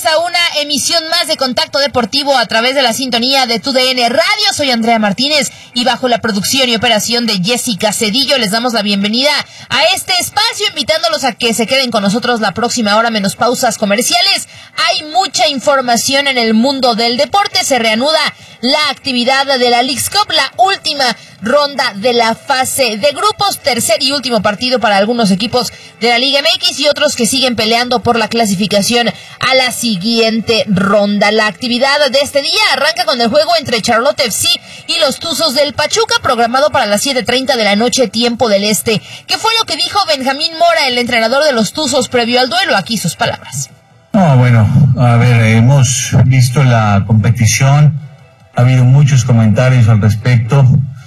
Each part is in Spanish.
a una emisión más de Contacto Deportivo a través de la sintonía de TUDN Radio. Soy Andrea Martínez y bajo la producción y operación de Jessica Cedillo les damos la bienvenida a este espacio, invitándolos a que se queden con nosotros la próxima hora menos pausas comerciales. Hay mucha información en el mundo del deporte. Se reanuda la actividad de la Leagues Cup, la última ronda de la fase de grupos, tercer y último partido para algunos equipos de la Liga MX y otros que siguen peleando por la clasificación a la siguiente ronda. La actividad de este día arranca con el juego entre Charlotte FC y los Tuzos del Pachuca, programado para las 7:30 de la noche, tiempo del este. ¿Qué fue lo que dijo Benjamín Mora, el entrenador de los Tuzos, previo al duelo? Aquí sus palabras. Bueno, a ver, hemos visto la competición, ha habido muchos comentarios al respecto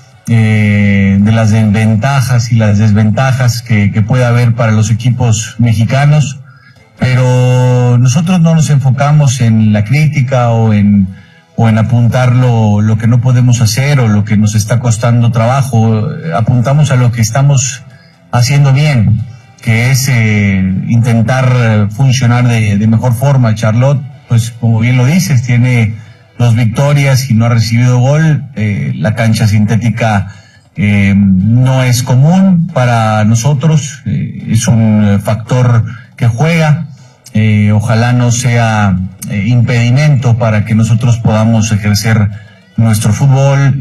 de las ventajas y las desventajas que puede haber para los equipos mexicanos, pero nosotros no nos enfocamos en la crítica o en apuntar lo que no podemos hacer o lo que nos está costando trabajo. Apuntamos a lo que estamos haciendo bien, que es intentar funcionar de mejor forma. Charlotte, pues como bien lo dices, tiene 2 victorias y no ha recibido gol. La cancha sintética no es común para nosotros, es un factor que juega. Ojalá no sea impedimento para que nosotros podamos ejercer nuestro fútbol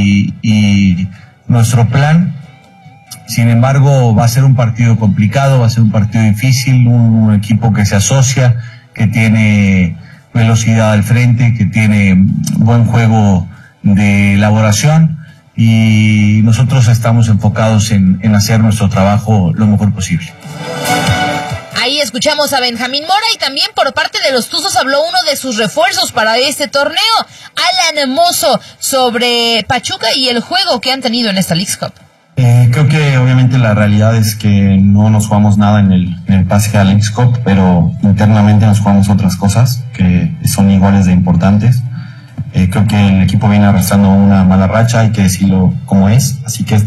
y nuestro plan. Sin embargo, va a ser un partido complicado, va a ser un partido difícil, un equipo que se asocia, que tiene velocidad al frente, que tiene buen juego de elaboración, y nosotros estamos enfocados en hacer nuestro trabajo lo mejor posible. Ahí escuchamos a Benjamín Mora, y también por parte de los Tuzos habló uno de sus refuerzos para este torneo, Alan Mozo, sobre Pachuca y el juego que han tenido en esta Leagues Cup. Creo que obviamente la realidad es que no nos jugamos nada en el pase a la Leagues Cup, pero internamente nos jugamos otras cosas que son iguales de importantes. Creo que el equipo viene arrastrando una mala racha, hay que decirlo como es, así que